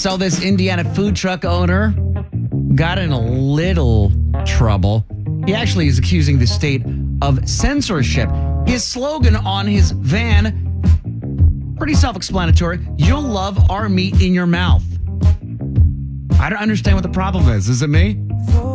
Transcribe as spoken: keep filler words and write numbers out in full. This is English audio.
So this Indiana food truck owner got in a little trouble. He actually is accusing the state of censorship. His slogan on his van, pretty self-explanatory: "You'll love our meat in your mouth." I don't understand what the problem is. Is it me?